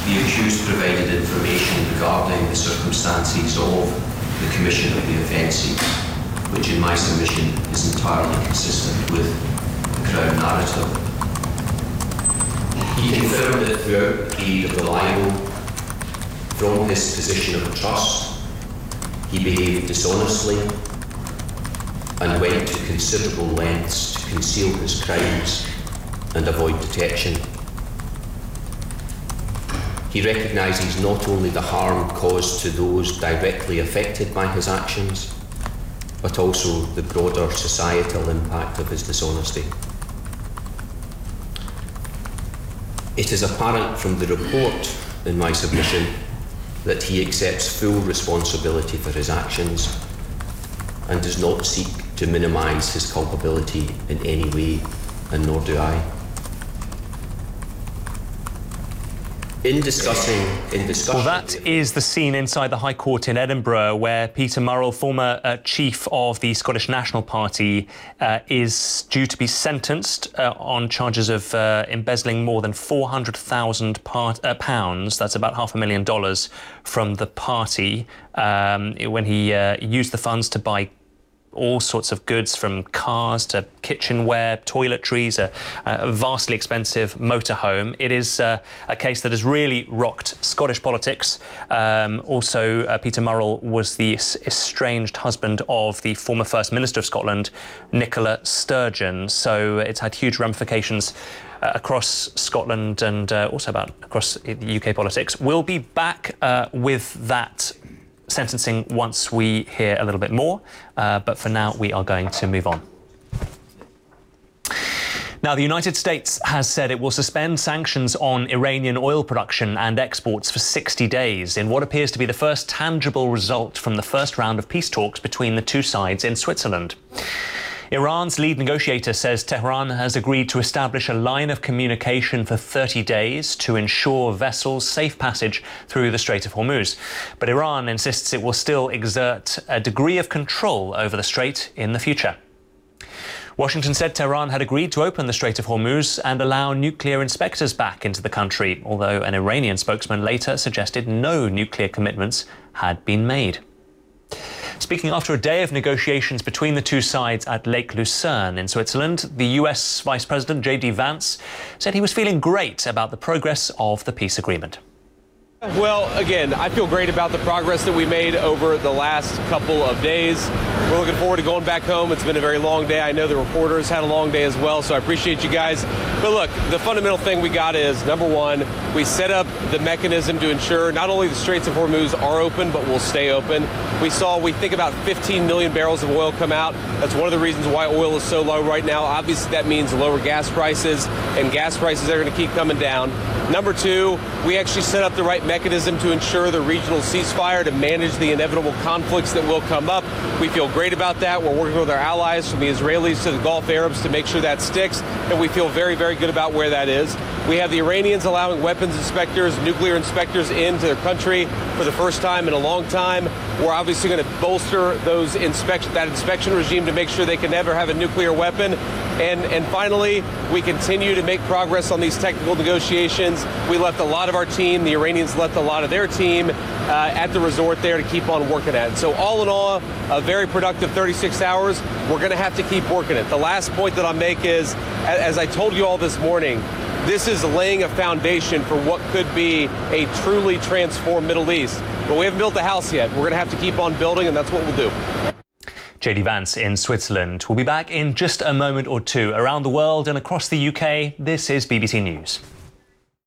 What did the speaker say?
The accused provided information regarding the circumstances of the commission of the offences, which in my submission is entirely consistent with the Crown narrative. He confirmed that throughout the period of the libel, from his position of trust, he behaved dishonestly and went to considerable lengths to conceal his crimes and avoid detection. He recognises not only the harm caused to those directly affected by his actions, but also the broader societal impact of his dishonesty. It is apparent from the report in my submission that he accepts full responsibility for his actions and does not seek to minimise his culpability in any way, and nor do I. Well, that is the scene inside the High Court in Edinburgh, where Peter Murrell, former chief of the Scottish National Party, is due to be sentenced on charges of embezzling more than £400,000, that's about $500,000, from the party when he used the funds to buy all sorts of goods, from cars to kitchenware, toiletries, a vastly expensive motorhome. It is a case that has really rocked Scottish politics. Also, Peter Murrell was the estranged husband of the former First Minister of Scotland, Nicola Sturgeon. So it's had huge ramifications across Scotland and also across the UK politics. We'll be back with that sentencing once we hear a little bit more, but for now we are going to move on. Now, the United States has said it will suspend sanctions on Iranian oil production and exports for 60 days in what appears to be the first tangible result from the first round of peace talks between the two sides in Switzerland. Iran's lead negotiator says Tehran has agreed to establish a line of communication for 30 days to ensure vessels' safe passage through the Strait of Hormuz. But Iran insists it will still exert a degree of control over the strait in the future. Washington said Tehran had agreed to open the Strait of Hormuz and allow nuclear inspectors back into the country, although an Iranian spokesman later suggested no nuclear commitments had been made. Speaking after a day of negotiations between the two sides at Lake Lucerne in Switzerland, the US Vice President J.D. Vance said he was feeling great about the progress of the peace agreement. Well, again, I feel great about the progress that we made over the last couple of days. We're looking forward to going back home. It's been a very long day. I know the reporters had a long day as well, so I appreciate you guys. But look, the fundamental thing we got is, number one, we set up the mechanism to ensure not only the Straits of Hormuz are open, but will stay open. We think about 15 million barrels of oil come out. That's one of the reasons why oil is so low right now. Obviously, that means lower gas prices, and gas prices are going to keep coming down. Number two, we actually set up the right mechanism to ensure the regional ceasefire to manage the inevitable conflicts that will come up. We feel great about that. We're working with our allies, from the Israelis to the Gulf Arabs, to make sure that sticks, and we feel very, very good about where that is. We have the Iranians allowing weapons inspectors, nuclear inspectors into their country for the first time in a long time. We're obviously going to bolster that inspection regime to make sure they can never have a nuclear weapon. And finally, we continue to make progress on these technical negotiations. We left a lot of our team, the Iranians left a lot of their team at the resort there to keep on working at it. So all in all, a very productive 36 hours. We're going to have to keep working it. The last point that I'll make is, as I told you all this morning, this is laying a foundation for what could be a truly transformed Middle East. But we haven't built the house yet. We're going to have to keep on building, and that's what we'll do. J.D. Vance in Switzerland. We'll be back in just a moment or two. Around the world and across the UK, this is BBC News.